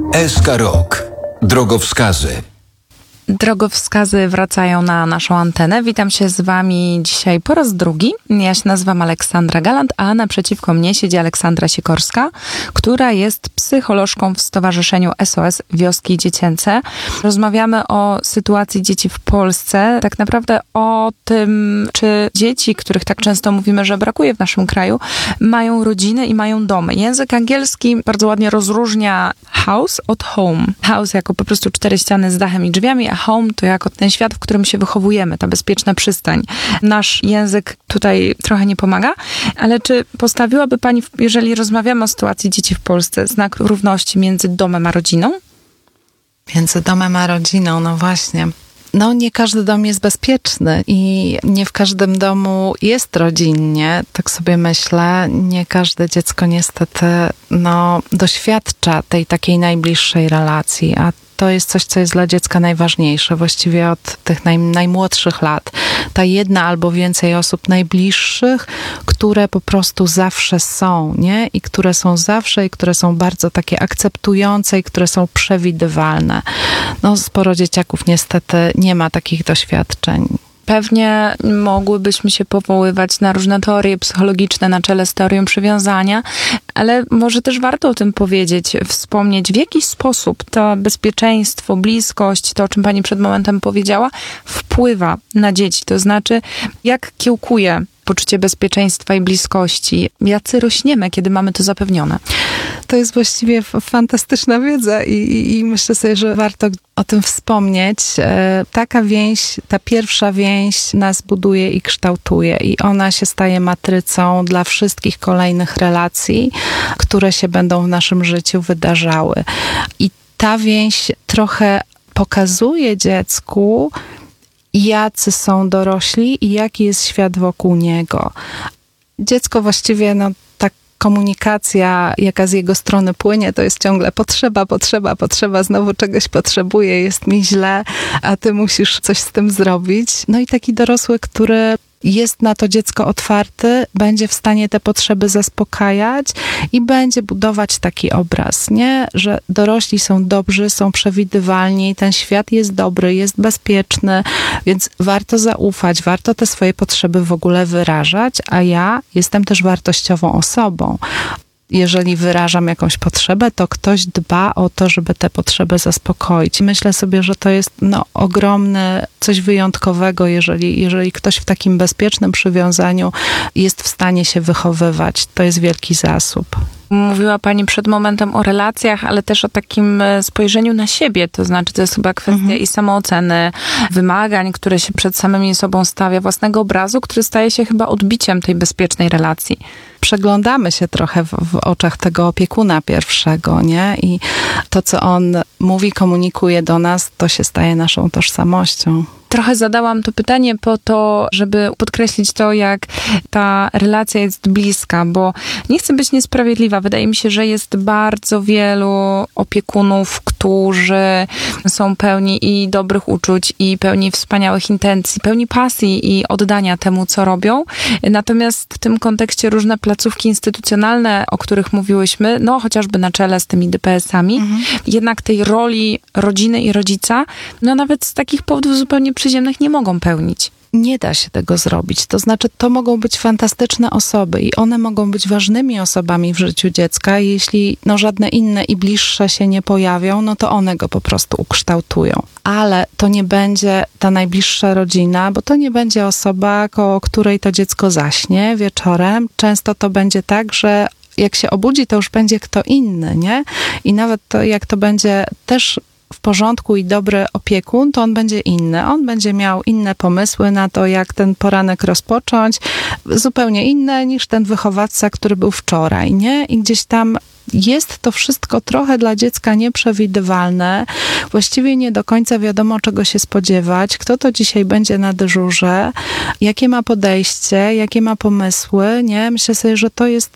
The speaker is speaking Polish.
SK Rok. Drogowskazy. Drogowskazy wracają na naszą antenę. Witam się z wami dzisiaj po raz drugi. Ja się nazywam Aleksandra Galant, a naprzeciwko mnie siedzi Aleksandra Sikorska, która jest psycholożką w Stowarzyszeniu SOS Wioski Dziecięce. Rozmawiamy o sytuacji dzieci w Polsce, tak naprawdę o tym, czy dzieci, których tak często mówimy, że brakuje w naszym kraju, mają rodziny i mają domy. Język angielski bardzo ładnie rozróżnia house od home. House jako po prostu 4 ściany z dachem i drzwiami, a home to jako ten świat, w którym się wychowujemy, ta bezpieczna przystań. Nasz język tutaj trochę nie pomaga, ale czy postawiłaby pani, jeżeli rozmawiamy o sytuacji dzieci w Polsce, znak równości między domem a rodziną? Między domem a rodziną, no właśnie. No nie każdy dom jest bezpieczny i nie w każdym domu jest rodzinnie, tak sobie myślę. Nie każde dziecko niestety doświadcza tej takiej najbliższej relacji, a to jest coś, co jest dla dziecka najważniejsze, właściwie od tych najmłodszych lat. Ta jedna albo więcej osób najbliższych, które po prostu zawsze są, nie? I które są zawsze i które są bardzo takie akceptujące i które są przewidywalne. No sporo dzieciaków niestety nie ma takich doświadczeń. Pewnie mogłybyśmy się powoływać na różne teorie psychologiczne na czele z teorią przywiązania, ale może też warto o tym powiedzieć, wspomnieć, w jaki sposób to bezpieczeństwo, bliskość, to o czym pani przed momentem powiedziała, wpływa na dzieci. To znaczy, jak kiełkuje poczucie bezpieczeństwa i bliskości, jacy rośniemy, kiedy mamy to zapewnione. To jest właściwie fantastyczna wiedza i myślę sobie, że warto o tym wspomnieć. Taka więź, ta pierwsza więź nas buduje i kształtuje i ona się staje matrycą dla wszystkich kolejnych relacji, które się będą w naszym życiu wydarzały. I ta więź trochę pokazuje dziecku, jacy są dorośli i jaki jest świat wokół niego. Dziecko właściwie, ta komunikacja, jaka z jego strony płynie, to jest ciągle potrzeba, znowu czegoś potrzebuję, jest mi źle, a ty musisz coś z tym zrobić. No i taki dorosły, który jest na to dziecko otwarty, będzie w stanie te potrzeby zaspokajać i będzie budować taki obraz, nie? Że dorośli są dobrzy, są przewidywalni, ten świat jest dobry, jest bezpieczny, więc warto zaufać, warto te swoje potrzeby w ogóle wyrażać, a ja jestem też wartościową osobą. Jeżeli wyrażam jakąś potrzebę, to ktoś dba o to, żeby te potrzeby zaspokoić. Myślę sobie, że to jest ogromne, coś wyjątkowego, jeżeli ktoś w takim bezpiecznym przywiązaniu jest w stanie się wychowywać. To jest wielki zasób. Mówiła pani przed momentem o relacjach, ale też o takim spojrzeniu na siebie. To znaczy, to jest chyba kwestia i samooceny, wymagań, które się przed samymi sobą stawia, własnego obrazu, który staje się chyba odbiciem tej bezpiecznej relacji. Przeglądamy się trochę w oczach tego opiekuna pierwszego, nie? I to, co on mówi, komunikuje do nas, to się staje naszą tożsamością. Trochę zadałam to pytanie po to, żeby podkreślić to, jak ta relacja jest bliska, bo nie chcę być niesprawiedliwa. Wydaje mi się, że jest bardzo wielu opiekunów, którzy są pełni i dobrych uczuć, i pełni wspaniałych intencji, pełni pasji i oddania temu, co robią. Natomiast w tym kontekście różne placówki instytucjonalne, o których mówiłyśmy, chociażby na czele z tymi DPS-ami, jednak tej roli rodziny i rodzica, nawet z takich powodów zupełnie przyziemnych nie mogą pełnić. Nie da się tego zrobić. To znaczy, to mogą być fantastyczne osoby i one mogą być ważnymi osobami w życiu dziecka. Jeśli żadne inne i bliższe się nie pojawią, to one go po prostu ukształtują. Ale to nie będzie ta najbliższa rodzina, bo to nie będzie osoba, koło której to dziecko zaśnie wieczorem. Często to będzie tak, że jak się obudzi, to już będzie kto inny, nie? I nawet to, jak to będzie też w porządku i dobry opiekun, to on będzie inny. On będzie miał inne pomysły na to, jak ten poranek rozpocząć, zupełnie inne niż ten wychowawca, który był wczoraj, nie? I gdzieś tam jest to wszystko trochę dla dziecka nieprzewidywalne. Właściwie nie do końca wiadomo, czego się spodziewać, kto to dzisiaj będzie na dyżurze, jakie ma podejście, jakie ma pomysły, nie? Myślę sobie, że to jest